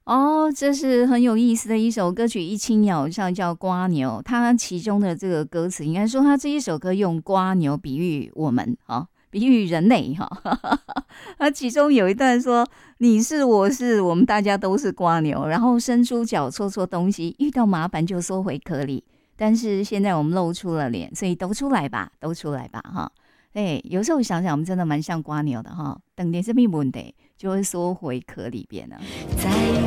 哦，这是很有意思的一首歌曲，一青鸟上叫瓜牛。它其中的这个歌词，应该说它这一首歌用瓜牛比喻我们哈，比喻人类哈。它其中有一段说：“你是我是，我们大家都是瓜牛，然后伸出脚戳戳东西，遇到麻烦就缩回壳里。但是现在我们露出了脸，所以都出来吧，都出来吧哈。”哎，有时候想想，我们真的蛮像瓜牛的哈。等点这边问题就会缩回壳里边了。在